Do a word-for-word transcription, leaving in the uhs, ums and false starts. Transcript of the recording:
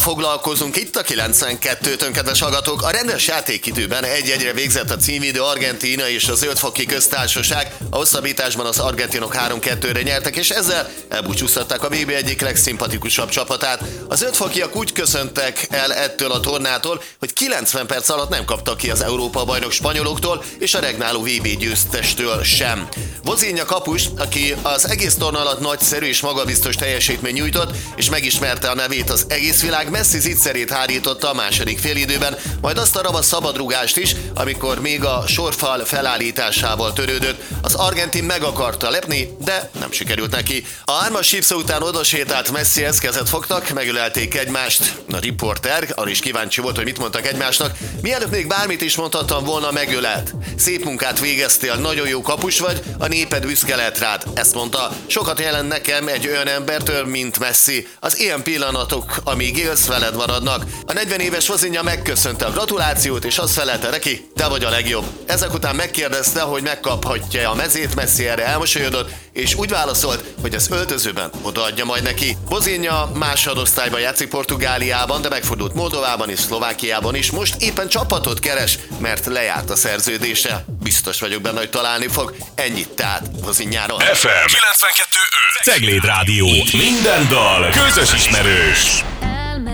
Foglalkozunk itt a kilencvenkettőtön, kedves hallgatók. A rendes játékidőben egy-egyre végzett a címvédő Argentína és a Zöld-foki Köztársaság. A hosszabbításban az argentinok három-kettőre nyertek, és ezzel elbúcsúztatták a vé bé egyik legszimpatikusabb csapatát. A zöldfokiak úgy köszöntek el ettől a tornától, hogy kilencven perc alatt nem kaptak ki az Európa-bajnok spanyoloktól és a regnáló vé bé győztestől sem. Vozinha kapus, aki az egész torna alatt nagyszerű és magabiztos teljesítmény nyújtott, és megismerte a nevét az egész világ, Messi zicserét hárította a második félidőben, majd azt a ravasz szabadrugást is, amikor még a sorfal felállításával törődött. Az argentin meg akarta lepni, de nem sikerült neki. A hármas sípszó után odasétált Messihez, kezet fogtak, megölelték egymást. A riporter arra is kíváncsi volt, hogy mit mondtak egymásnak. Mielőtt még bármit is mondhattam volna, megölelt. Szép munkát végeztél, nagyon jó kapus vagy, a néped büszke lehet rád. Ezt mondta. Sokat jelent nekem egy olyan embertől, mint Messi. Az ilyen pillanatok, amíg élsz, veled maradnak. A negyven éves Vozinha megköszönte a gratulációt, és azt felelte neki, te vagy a legjobb. Ezek után megkérdezte, hogy megkaphatja a mezét, Messi erre elmosolyodott, és úgy válaszolt, hogy az öltözőben odaadja majd neki. Vozinha másodosztályban játszik Portugáliában, de megfordult Moldovában és Szlovákiában is. Most éppen csapatot keres, mert lejárt a szerződése. Biztos vagyok benne, hogy találni fog. Ennyit tehát Vozinháról. ef em kilencvenkettő öt Cegléd Rádió. Minden dal közös ismerős.